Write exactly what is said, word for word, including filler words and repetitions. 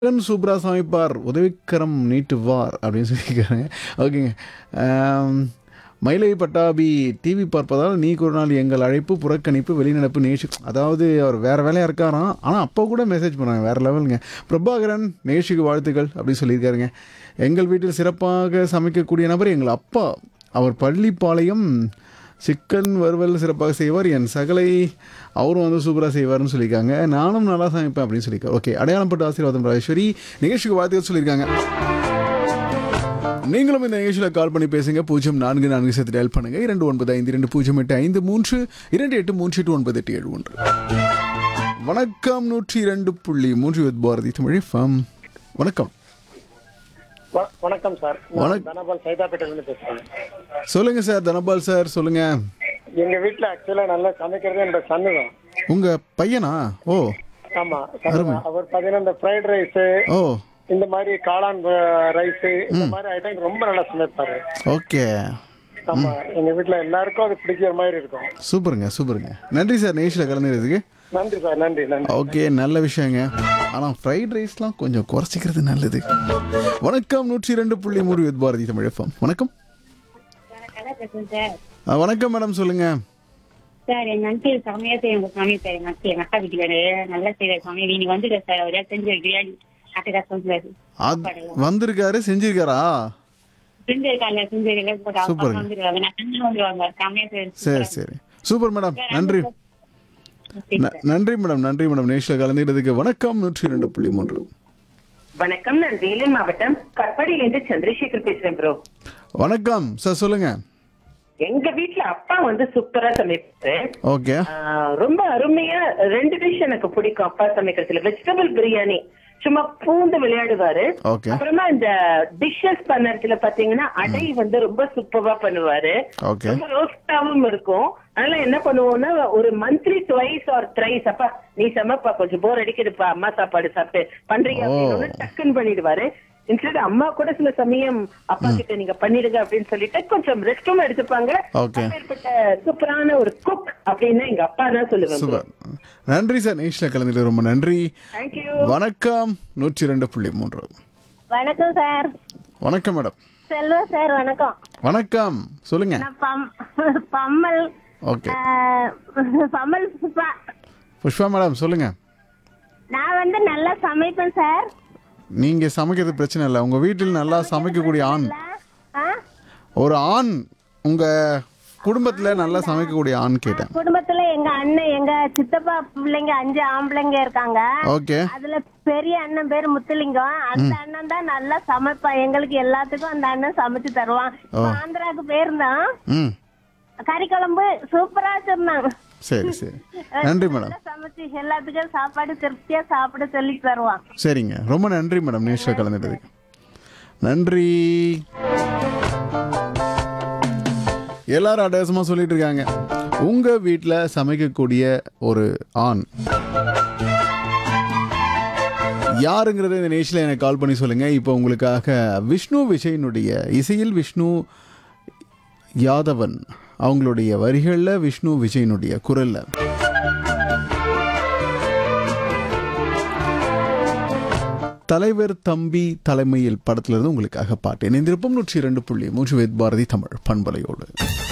திறன் சூப்பரா சமைப்பார், உதவிக்கரம் நீட்டுவார் அப்படின்னு சொல்லியிருக்காங்க. ஓகேங்க. ஆம், மயிலை பட்டாபி டிவி பார்ப்பதால் நீ ஒரு நாள் எங்கள் அழைப்பு புறக்கணிப்பு வெளிநடப்பு நேஷி, அதாவது அவர் வேறு வேலையாக இருக்காராம், ஆனால் அப்போ கூட மெசேஜ் பண்ணாங்க, வேறு லெவலுங்க. பிரபாகரன் நேஷிக்கு வாழ்த்துக்கள் அப்படின்னு சொல்லியிருக்காருங்க. எங்கள் வீட்டில் சிறப்பாக சமைக்கக்கூடிய நபர் எங்கள் அப்பா, அவர் பள்ளிப்பாளையம் சிக்கன் வறுவல் சிறப்பாக செய்வார், என் சகலை அவரும் வந்து சூப்பராக செய்வார்னு சொல்லியிருக்காங்க. நானும் நல்லா சமைப்பேன் அப்படின்னு சொல்லியிருக்காரு. ஓகே, அடையாளப்பட்ட ஆசீர்வாதம் ராஜேஸ்வரி நிகழ்ச்சிக்கு வாழ்த்துக்கள் சொல்லியிருக்காங்க. நீங்களும் இந்த நிகழ்ச்சியில் கால் பண்ணி பேசுங்க. பூஜ்ஜியம் நான்கு நான்கு சேர்த்து டயல் பண்ணுங்க. இரண்டு ஒன்பது ஐந்து இரண்டு பூஜ்ஜியம் எட்டு ஐந்து மூன்று இரண்டு எட்டு மூன்று எட்டு ஒன்பது எட்டு ஏழு ஒன்று. வணக்கம். நூற்றி இரண்டு புள்ளி மூன்று வித் பாரதி தமிழ் ஃபார்ம். வணக்கம். வ- வணக்கம் சார். நான் வணக்- தனபால் சைதாப்பேட்டையிலிருந்து பேசுறேன். சொல்லுங்க சார். தனபால் சார் சொல்லுங்க. எங்க வீட்டுல ஆக்சுவலா நல்லா சமைக்கிறது என்னோட சன்னு தான். உங்க பையனா? ஓ ஆமா, சன்னு தான். அவர் பாத்தீங்கன்னா இந்த ஃப்ரைட் ரைஸ், ஓ இந்த மாதிரி காளான் ரைஸ், இந்த மாதிரி ஐட்டம் ரொம்ப நல்லா சமைப்பாரு. ஓகே, ஆமா, எங்க வீட்டுல எல்லாருக்கும் அது பிடிக்கிற மாதிரி இருக்கும். சூப்பருங்க சூப்பருங்க. நன்றி சார் நிகழ்ச்சியில் கலந்துக்கிறதுக்கு. நன்றி சார், நன்றி நன்றி. ஓகே, நல்ல விஷயங்க. ஆனால் ஃப்ரைட் ரைஸ்லாம் கொஞ்சம் குறைச்சிக்கிறது நல்லது. வணக்கம். நூற்றி ரெண்டு புள்ளி மூணு வித் பாரதி தமிழ் எஃப்எம். வணக்கம். சார் ஆ, வணக்கம் மேடம் சொல்லுங்க. சார் எங்க அங்கிள் செமையா செய்யுங்க சாமி சார். எங்க அங்கிள் எங்க அக்கா வீட்டுக்காரு நல்லா செய்யற சாமி. நீங்க வந்துடுற சார் அவரே செஞ்சு பிரியாணி அட்டகா செஞ்சாரு. அது வந்திருக்காரு, செஞ்சிருக்காரா? செஞ்சிருக்காங்க செஞ்சிருக்காங்க சூப்பருங்க. வந்துருவாங்க. நான் செஞ்சு வந்துருவாங்க செமையா சரி செய்ய. சரி, சூப்பர் மேடம். நன்றி ந- நன்றி மேடம், நன்றி மேடம் நிகழ்ச்சியில் கலந்துக்கிறதுக்கு. வணக்கம். நூற்றி ரெண்டு புள்ளி மூன்று. வணக்கம், நான் வேலூர் மாவட்டம் கட்பாடியிலிருந்து சந்திரசேகர் பேசுறேன் ப்ரோ. வணக்கம் சார் சொல்லுங்க. எங்க வீட்ல அப்பா வந்து சூப்பரா சமைப்பாரு. ஓகே ஆஹ், ரொம்ப அருமையா ரெண்டு டிஷ் எனக்கு பிடிக்கும் அப்பா சமைக்கிறதுல. வெஜிடபிள் பிரியாணி சும்மா பூந்து விளையாடுவாரு. ஓகே அப்புறமா இந்த டிஷ்ஷஸ் பண்ணறதுல பாத்தீங்கன்னா அடை வந்து ரொம்ப சூப்பரா பண்ணுவாரு. ஓகே ரொம்ப ரோஸ்டாவும் இருக்கும். அதனால என்ன பண்ணுவோம்னா ஒரு மந்த்லி ட்வைஸ் ஆர் த்ரைஸ், அப்பா நீ சமைப்பா கொஞ்சம் போர் அடிக்குதுப்பா அம்மா சாப்பாடு சாப்பிட்டு பண்றீங்க அப்படின்னு டக்குன்னு பண்ணிடுவாரு. இன்ஸ்டெட் அம்மா கூட சில சமயம் அப்பா கிட்ட நீங்க பண்ணிடுங்க அப்படின்னு சொல்லிட்டு கொஞ்சம் ரெஸ்டும் எடுத்துப்பாங்க. ஓகே அப்பேற்பட்ட சூப்பரான ஒரு குக் அப்படின்னு எங்க அப்பா தான் சொல்லுவேன். சூப்பர். நன்றி சார் நிகழ்ச்சியில் கலந்துட்டு ரொம்ப நன்றி. தேங்க்யூ. வணக்கம். நூற்றி ரெண்டு புள்ளி மூன்று. வணக்கம் சார். வணக்கம் மேடம். செல்வா சார் வணக்கம். வணக்கம் சொல்லுங்க. நான் பம்- பம்மல் ஓகே, ஆஹ், பம்மல் புஷ்பா. புஷ்பா மேடம் சொல்லுங்க. நான் வந்து நல்லா சமைப்பேன் சார். நீங்க சமைக்கிறது பிரச்சனை இல்லை, உங்க வீட்டில் நல்லா சமைக்கக்கூடிய ஆண், ஆ? ஒரு ஆண் உங்க குடும்பத்துல நல்லா சமைக்கக்கூடிய ஆண் கேட்டேன். குடும்பத்துல எங்க அண்ணன் எங்க சித்தப்பா பிள்ளைங்க அஞ்சு ஆம்பளைங்க இருக்காங்க. ஓகே அதுல பெரிய அண்ணன் பேரு முத்துலிங்கம். அந்த அண்ணன் தான் நல்லா சமைப்பான். எங்களுக்கு எல்லாத்துக்கும் அந்த அண்ணன் சமைச்சு தருவான். இப்ப ஆந்திராவுக்கு போயிருந்தோம். ம் கறி குழம்பு சூப்பரா வச்சிருந்தாங்க. சரி சரி, நன்றி மேடம். நல்லா சமைச்சு எல்லாத்துக்கும் சாப்பாடு திருப்தியா சாப்பிட சொல்லி தருவான். சரிங்க, ரொம்ப நன்றி மேடம் நிகழ்ச்சியில் கலந்துட்டதுக்கு. நன்றி. எல்லாரும் அட்டகாசமாக சொல்லிட்டு இருக்காங்க. உங்க வீட்டில் சமைக்கக்கூடிய ஒரு ஆண் யாருங்கிறத இந்த நிகழ்ச்சியில் எனக்கு கால் பண்ணி சொல்லுங்க. இப்போ உங்களுக்காக விஷ்ணு விஜயனுடைய இசையில் விஷ்ணு யாதவன் அவங்களுடைய வரிகளில் விஷ்ணு விஜயனுடைய குரல்ல தலைவர் தம்பி தலைமையில் படத்திலிருந்து உங்களுக்காக பாட்டு. இணைந்திருப்போம் நூற்றி இரண்டு புள்ளி மூன்று வேத் பாரதி தமிழ் பண்பலையோடு.